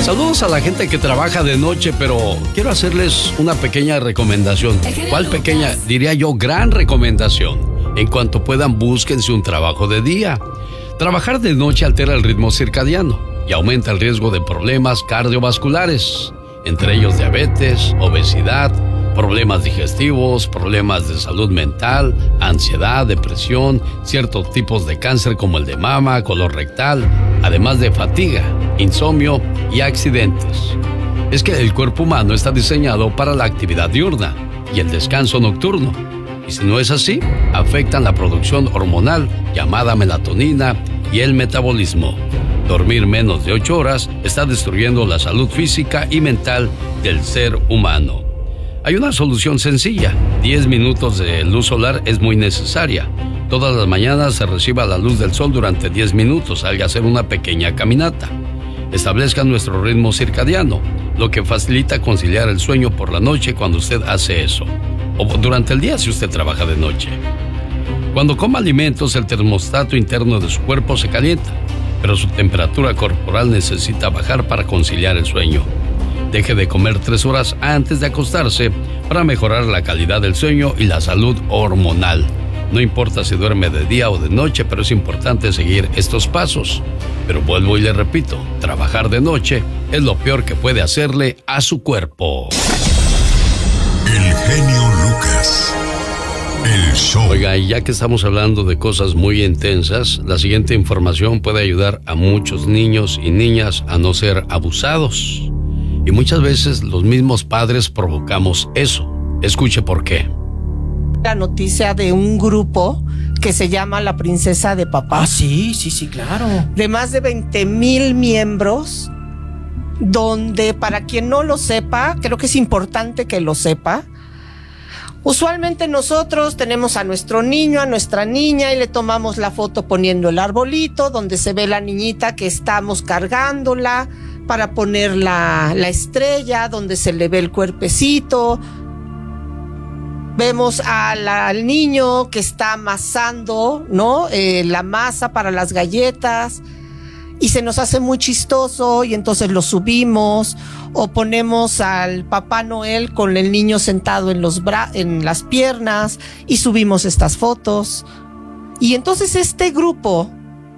Saludos a la gente que trabaja de noche, pero quiero hacerles una pequeña recomendación. ¿Cuál pequeña? Diría yo, gran recomendación. En cuanto puedan, búsquense un trabajo de día. Trabajar de noche altera el ritmo circadiano y aumenta el riesgo de problemas cardiovasculares, entre ellos diabetes, obesidad, problemas digestivos, problemas de salud mental, ansiedad, depresión, ciertos tipos de cáncer como el de mama, colorectal, además de fatiga, insomnio y accidentes. Es que el cuerpo humano está diseñado para la actividad diurna y el descanso nocturno. Y si no es así, afectan la producción hormonal llamada melatonina y el metabolismo. Dormir menos de 8 horas está destruyendo la salud física y mental del ser humano. Hay una solución sencilla. 10 minutos de luz solar es muy necesaria. Todas las mañanas se reciba la luz del sol durante 10 minutos. Salga a hacer una pequeña caminata. Establezca nuestro ritmo circadiano, lo que facilita conciliar el sueño por la noche cuando usted hace eso. O durante el día si usted trabaja de noche. Cuando coma alimentos, el termostato interno de su cuerpo se calienta, pero su temperatura corporal necesita bajar para conciliar el sueño. Deje de comer 3 horas antes de acostarse para mejorar la calidad del sueño y la salud hormonal. No importa si duerme de día o de noche, pero es importante seguir estos pasos. Pero vuelvo y le repito, trabajar de noche es lo peor que puede hacerle a su cuerpo. El genio Lucas. El show. Oiga, y ya que estamos hablando de cosas muy intensas, la siguiente información puede ayudar a muchos niños y niñas a no ser abusados. Y muchas veces los mismos padres provocamos eso. Escuche por qué. La noticia de un grupo que se llama La Princesa de Papá. Ah, sí, claro. De más de 20,000 miembros, donde, para quien no lo sepa, creo que es importante que lo sepa. Usualmente nosotros tenemos a nuestro niño, a nuestra niña, y le tomamos la foto poniendo el arbolito, donde se ve la niñita que estamos cargándola, para poner la estrella, donde se le ve el cuerpecito. Vemos al niño que está amasando, ¿no? La masa para las galletas, y se nos hace muy chistoso, y entonces lo subimos, o ponemos al Papá Noel con el niño sentado en las piernas, y subimos estas fotos. Y entonces este grupo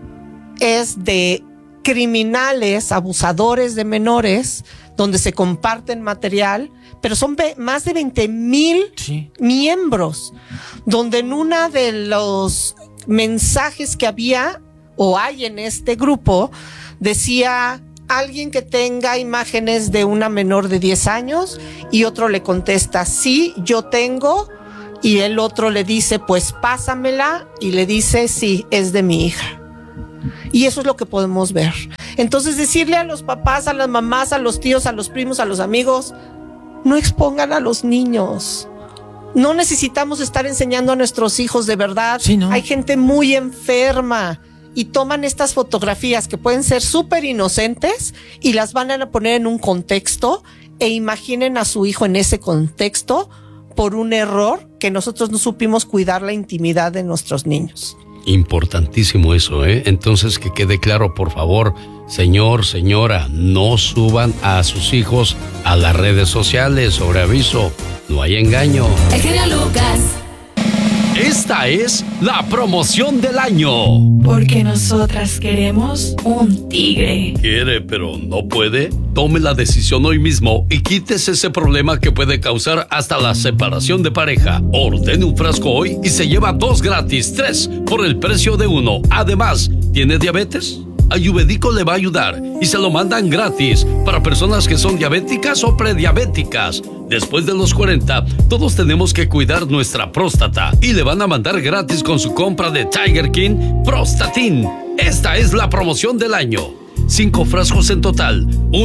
es de criminales, abusadores de menores, donde se comparten material, pero son más de 20,000 miembros, donde en una de los mensajes que había o hay en este grupo, decía alguien que tenga imágenes de una menor de 10 años, y otro le contesta, sí, yo tengo, y el otro le dice, pues pásamela, y le dice, sí, es de mi hija. Y eso es lo que podemos ver. Entonces, decirle a los papás, a las mamás, a los tíos, a los primos, a los amigos, no expongan a los niños. No necesitamos estar enseñando a nuestros hijos, de verdad. Sí, ¿no? Hay gente muy enferma y toman estas fotografías que pueden ser súper inocentes y las van a poner en un contexto, e imaginen a su hijo en ese contexto por un error que nosotros no supimos cuidar la intimidad de nuestros niños. Importantísimo eso, ¿eh? Entonces, que quede claro, por favor, señor, señora, no suban a sus hijos a las redes sociales. Sobre aviso, no hay engaño. El genio Lucas. Esta es la promoción del año. Porque nosotras queremos un tigre. ¿Quiere, pero no puede? Tome la decisión hoy mismo y quítese ese problema que puede causar hasta la separación de pareja. Ordene un frasco hoy y se lleva 2 gratis, 3 por el precio de 1. Además, ¿tiene diabetes? Ayurvédico le va a ayudar y se lo mandan gratis para personas que son diabéticas o prediabéticas. Después de los 40, todos tenemos que cuidar nuestra próstata y le van a mandar gratis con su compra de Tiger King Prostatin. Esta es la promoción del año. 5 frascos en total.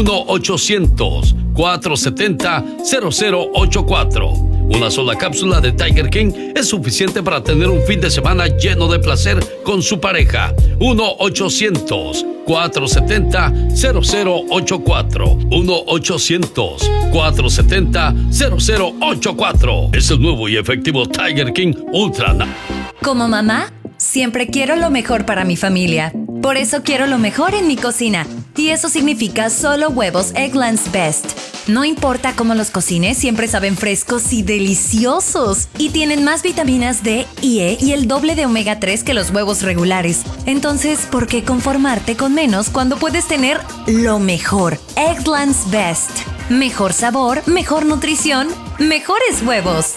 1-800-470-0084. Una sola cápsula de Tiger King es suficiente para tener un fin de semana lleno de placer con su pareja. 1-800-470-0084. 1-800-470-0084. Es el nuevo y efectivo Tiger King Ultra. Como mamá, siempre quiero lo mejor para mi familia. Por eso quiero lo mejor en mi cocina. Y eso significa solo huevos Eggland's Best. No importa cómo los cocines, siempre saben frescos y deliciosos. Y tienen más vitaminas D y E y el doble de omega 3 que los huevos regulares. Entonces, ¿por qué conformarte con menos cuando puedes tener lo mejor? Eggland's Best. Mejor sabor, mejor nutrición, mejores huevos.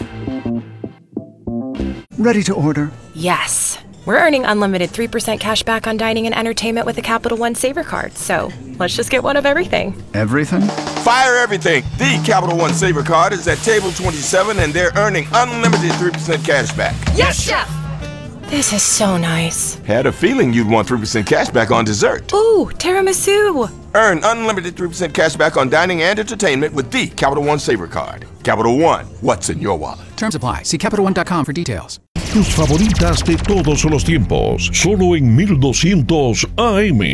Ready to order? Yes. We're earning unlimited 3% cash back on dining and entertainment with a Capital One Saver card. So let's just get one of everything. Everything? Fire everything. The Capital One Saver card is at table 27 and they're earning unlimited 3% cash back. Yes, Chef! This is so nice. Had a feeling you'd want 3% cash back on dessert. Ooh, tiramisu. Earn unlimited 3% cash back on dining and entertainment with the Capital One Saver card. Capital One, what's in your wallet? Terms apply. See CapitalOne.com for details. Tus favoritas de todos los tiempos, solo en 1200 AM.